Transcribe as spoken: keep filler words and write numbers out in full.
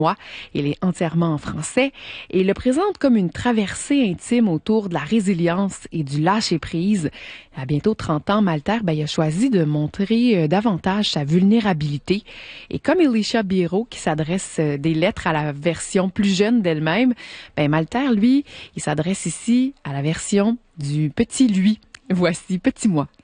Il est entièrement en français et le présente comme une traversée intime autour de la résilience et du lâcher-prise. À bientôt trente ans, Malter, ben, il a choisi de montrer davantage sa vulnérabilité. Et comme Elisha Biro, qui s'adresse des lettres à la version plus jeune d'elle-même, ben, Malter, lui, il s'adresse ici à la version du petit lui. Voici Petit Moi.